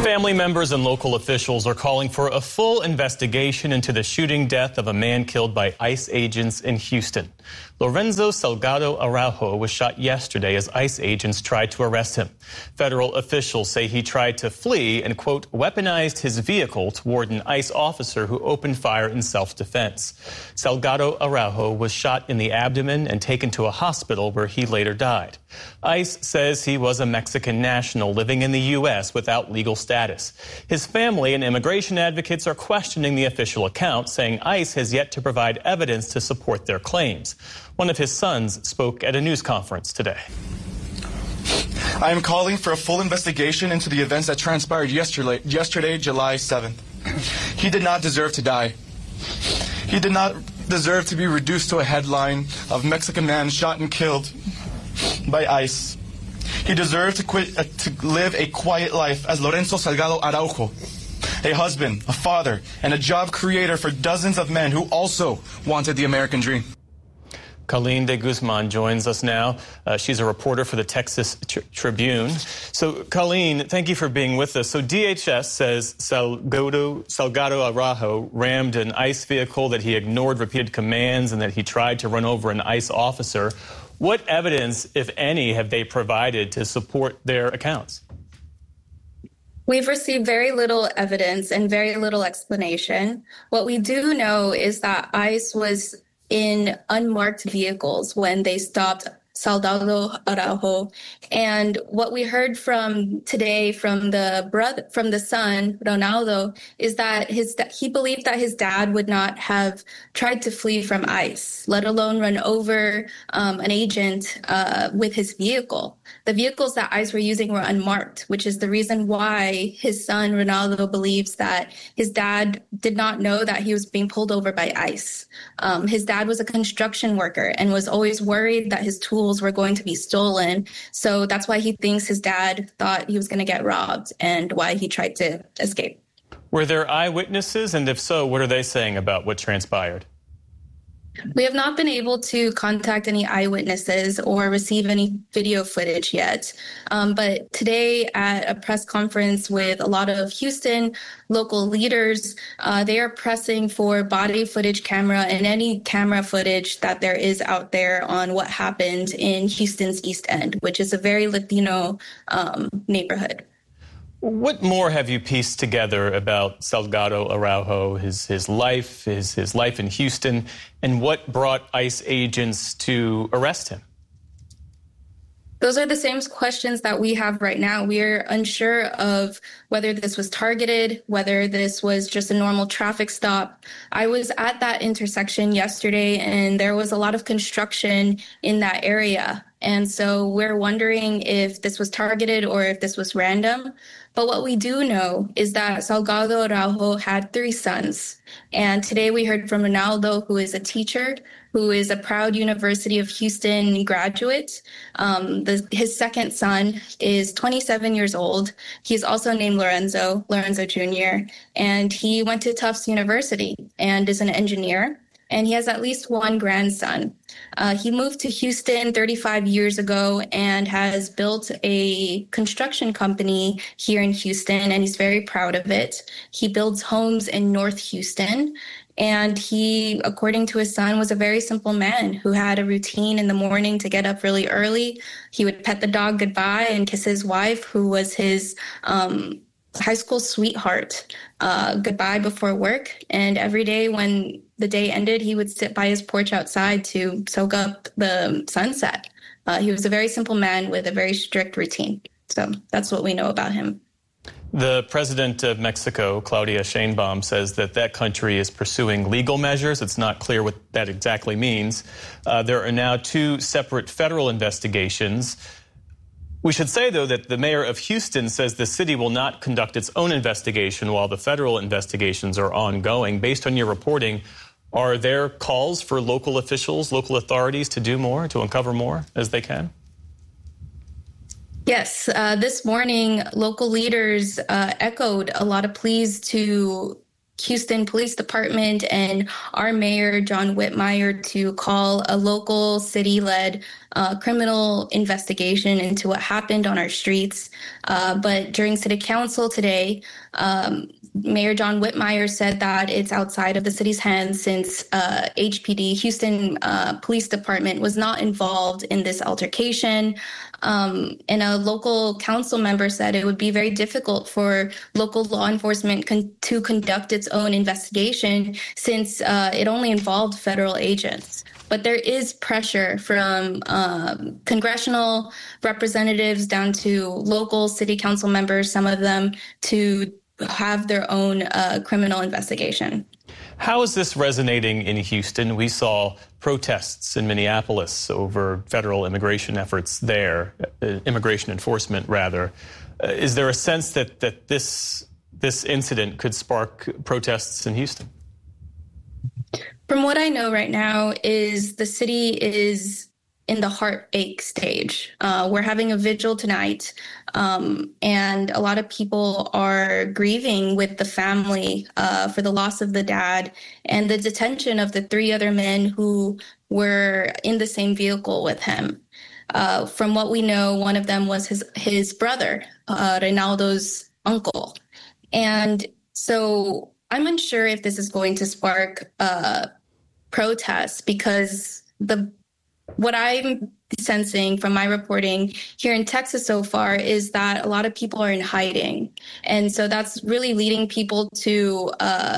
Family members and local officials are calling for a full investigation into the shooting death of a man killed by ICE agents in Houston. Lorenzo Salgado Araujo was shot yesterday as ICE agents tried to arrest him. Federal officials say he tried to flee and, quote, weaponized his vehicle toward an ICE officer who opened fire in self-defense. Salgado Araujo was shot in the abdomen and taken to a hospital where he later died. ICE says he was a Mexican national living in the U.S. without legal status. His family and immigration advocates are questioning the official account, saying ICE has yet to provide evidence to support their claims. One of his sons spoke at a news conference today. I am calling for a full investigation into the events that transpired yesterday, July 7th. He did not deserve to die. He did not deserve to be reduced to a headline of Mexican man shot and killed by ICE. He deserved to live a quiet life as Lorenzo Salgado Araujo, a husband, a father, and a job creator for dozens of men who also wanted the American dream. Colleen de Guzman joins us now. She's a reporter for the Texas Tribune. So, Colleen, thank you for being with us. So, DHS says Salgado Araujo rammed an ICE vehicle, that he ignored repeated commands, and that he tried to run over an ICE officer. What evidence, if any, have they provided to support their accounts? We've received very little evidence and very little explanation. What we do know is that ICE was in unmarked vehicles when they stopped Salgado Araujo. And what we heard from today from the son, Ronaldo, is that he believed that his dad would not have tried to flee from ICE, let alone run over an agent with his vehicle. The vehicles that ICE were using were unmarked, which is the reason why his son, Ronaldo, believes that his dad did not know that he was being pulled over by ICE. His dad was a construction worker and was always worried that his tools were going to be stolen. So that's why he thinks his dad thought he was going to get robbed and why he tried to escape. Were there eyewitnesses? And if so, what are they saying about what transpired? We have not been able to contact any eyewitnesses or receive any video footage yet. But today at a press conference with a lot of Houston local leaders, they are pressing for body footage camera and any camera footage that there is out there on what happened in Houston's East End, which is a very Latino neighborhood. What more have you pieced together about Salgado Araujo, his life in Houston, and what brought ICE agents to arrest him? Those are the same questions that we have right now. We are unsure of whether this was targeted, whether this was just a normal traffic stop. I was at that intersection yesterday, and there was a lot of construction in that area. And so we're wondering if this was targeted or if this was random. But what we do know is that Salgado Araujo had 3 sons. And today we heard from Ronaldo, who is a teacher, who is a proud University of Houston graduate. His second son is 27 years old. He's also named Lorenzo Jr., and he went to Tufts University and is an engineer. And he has at least one grandson. He moved to Houston 35 years ago and has built a construction company here in Houston, and he's very proud of it. He builds homes in North Houston. And he, according to his son, was a very simple man who had a routine in the morning to get up really early. He would pet the dog goodbye and kiss his wife, who was his high school sweetheart, goodbye before work. And every day when the day ended, he would sit by his porch outside to soak up the sunset. He was a very simple man with a very strict routine. So that's what we know about him. The president of Mexico, Claudia Sheinbaum, says that country is pursuing legal measures. It's not clear what that exactly means. There are now 2 separate federal investigations. We should say, though, that the mayor of Houston says the city will not conduct its own investigation while the federal investigations are ongoing. Based on your reporting, are there calls for local officials, local authorities to do more, to uncover more as they can? Yes. This morning, local leaders echoed a lot of pleas to Houston Police Department and our mayor, John Whitmire, to call a local city-led criminal investigation into what happened on our streets. But during City Council today, Mayor John Whitmire said that it's outside of the city's hands since HPD, Houston Police Department, was not involved in this altercation. And a local council member said it would be very difficult for local law enforcement to conduct its own investigation since it only involved federal agents. But there is pressure from congressional representatives down to local city council members, some of them, to have their own criminal investigation. How is this resonating in Houston? We saw protests in Minneapolis over federal immigration efforts there, immigration enforcement, rather. Is there a sense that this incident could spark protests in Houston? From what I know right now is the city is in the heartache stage. We're having a vigil tonight, and a lot of people are grieving with the family for the loss of the dad and the detention of the 3 other men who were in the same vehicle with him. From what we know, one of them was his brother, Reynaldo's uncle. And so I'm unsure if this is going to spark protests, because what I'm sensing from my reporting here in Texas so far is that a lot of people are in hiding. And so that's really leading people to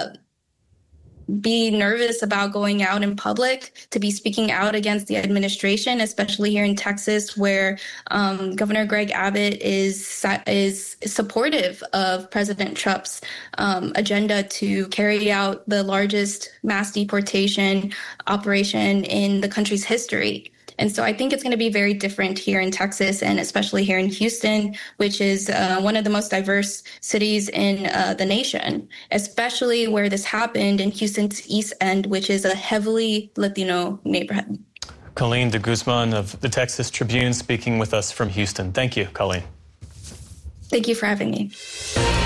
be nervous about going out in public, to be speaking out against the administration, especially here in Texas, where Governor Greg Abbott is supportive of President Trump's agenda to carry out the largest mass deportation operation in the country's history. And so I think it's going to be very different here in Texas, and especially here in Houston, which is one of the most diverse cities in the nation, especially where this happened in Houston's East End, which is a heavily Latino neighborhood. Colleen de Guzman of the Texas Tribune speaking with us from Houston. Thank you, Colleen. Thank you for having me.